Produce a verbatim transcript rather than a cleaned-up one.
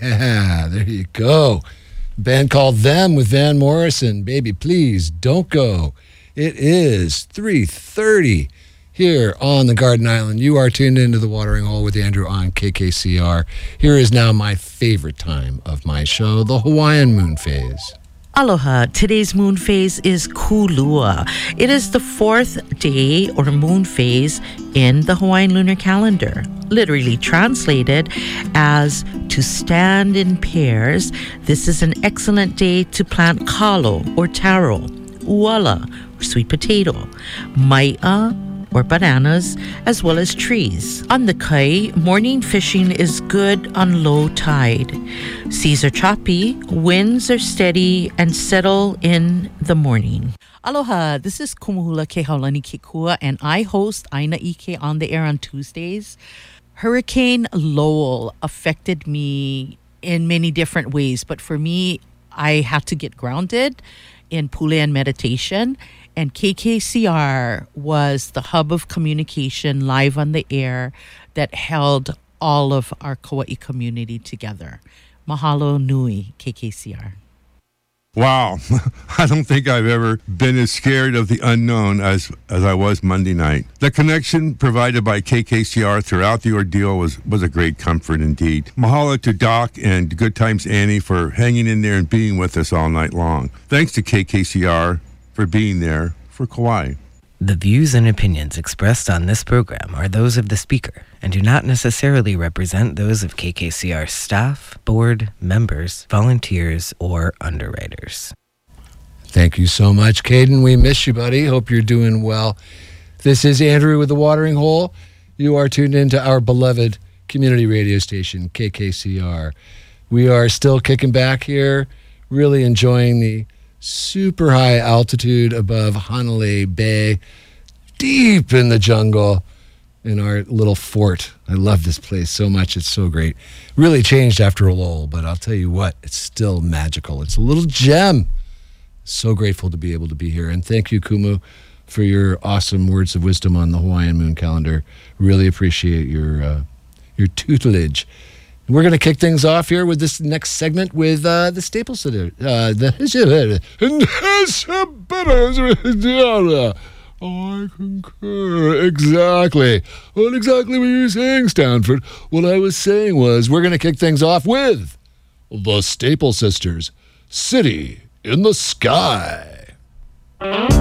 Yeah, there you go. Band called Them with Van Morrison. Baby, please don't go. It is three thirty here on the Garden Island. You are tuned into the Watering Hole with Andrew on K K C R. Here is now my favorite time of my show, the Hawaiian moon phase. Aloha. Today's moon phase is Kulua. It is the fourth day or moon phase in the Hawaiian lunar calendar. Literally translated as to stand in pairs. This is an excellent day to plant kalo or taro, uala or sweet potato, mai'a or bananas, as well as trees. On the kai, morning fishing is good on low tide. Seas are choppy, winds are steady, and settle in the morning. Aloha, this is Kumuhula Kehaulani Kekua, and I host Aina Ike on the air on Tuesdays. Hurricane Lowell affected me in many different ways, but for me, I had to get grounded in pule and meditation. And K K C R was the hub of communication live on the air that held all of our Kauai community together. Mahalo nui, K K C R. Wow. I don't think I've ever been as scared of the unknown as, as I was Monday night. The connection provided by K K C R throughout the ordeal was, was a great comfort indeed. Mahalo to Doc and Good Times Annie for hanging in there and being with us all night long. Thanks to K K C R for being there for Kauai. The views and opinions expressed on this program are those of the speaker and do not necessarily represent those of K K C R staff, board, members, volunteers, or underwriters. Thank you so much, Caden. We miss you, buddy. Hope you're doing well. This is Andrew with the Watering Hole. You are tuned into our beloved community radio station, K K C R. We are still kicking back here, really enjoying the super high altitude above Hanalei Bay, deep in the jungle in our little fort. I love this place so much. It's so great. Really changed after a lull, but I'll tell you what, it's still magical. It's a little gem. So grateful to be able to be here. And thank you, Kumu, for your awesome words of wisdom on the Hawaiian moon calendar. Really appreciate your uh, your tutelage. We're going to kick things off here with this next segment with uh, the Staples Center. Uh, the Oh, I concur. Exactly. What exactly were you saying, Stanford? What I was saying was we're going to kick things off with the Staple Sisters, City in the Sky.